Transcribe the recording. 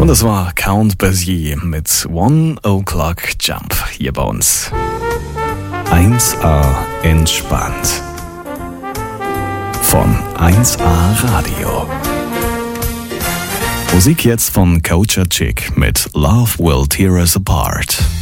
Und das war Count Basie mit One O'Clock Jump hier bei uns. 1A entspannt. Von 1A Radio. Musik jetzt von Culture Chick mit Love Will Tear Us Apart.